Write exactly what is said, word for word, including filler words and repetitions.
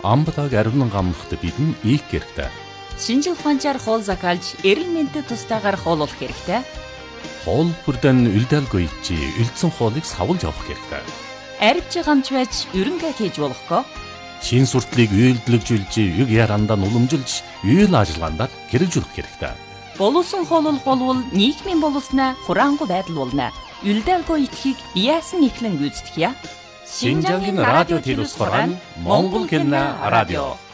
амбадаг ариунан гамнахт бидэн ийх хэрэгтэй. Шинжил ухаанчаар хоол закалж, эрүүл мэндэд тустаагаар хооллох хэрэгтэй. Хоол бүрдэн үлдээлгүй чи үлдсэн хоолыг савлж авах хэрэгтэй. Арвч гамч байж ерөнгээ хийж болохгүй. Шин суртлыг үйлдэлжүүлж, юг ярандаа уламжилж, үйл ажиллагаанд хэрэгжүүлэх хэрэгтэй. Боловсон хооллох болвол нийгмийн боловснаа хураангуй байдал болно. Үлдээлгүй итгэхийг яасан ихлэн гүйцэтгэе. Шинжангийн радио телевизээр Монгол кино радио